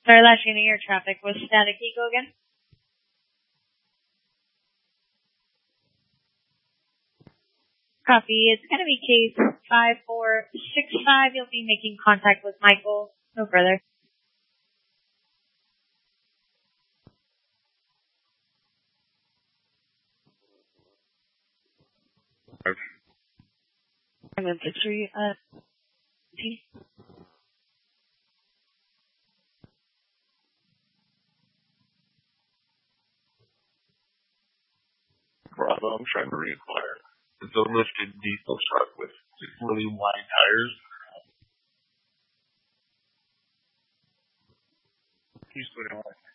Sorry, last unit, your traffic was static. Can you go again? Copy. It's going to be case 5465. You'll be making contact with Michael. No further. I'm in 63. Bravo, I'm trying to reacquire. It's a lifted diesel truck with really wide tires. He's putting on